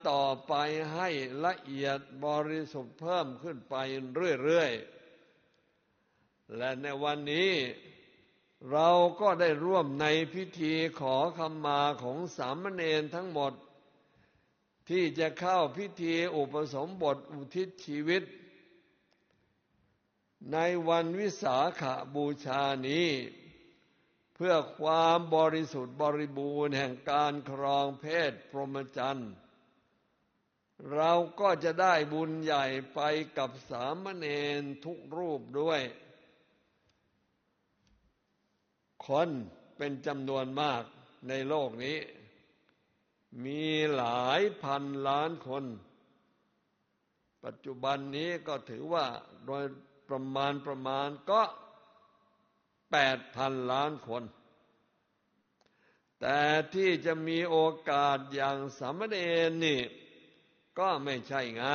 ต่อไปให้ละเอียดบริสุทธิ์เพิ่มขึ้นไปเรื่อยๆและในวันนี้เราก็ได้ร่วมในพิธีขอขมาของสามเณรทั้งหมดที่จะเข้าพิธีอุปสมบทอุทิศชีวิตในวันวิสาขบูชานี้เพื่อความบริสุทธิ์บริบูรณ์แห่งการครองเพศพรหมจรรย์เราก็จะได้บุญใหญ่ไปกับสามเณรทุกรูปด้วยคนเป็นจำนวนมากในโลกนี้มีหลายพันล้านคนปัจจุบันนี้ก็ถือว่าโดยประมาณก็8,000 ล้านคนแต่ที่จะมีโอกาสอย่างสามเณรนี่ก็ไม่ใช่ง่าย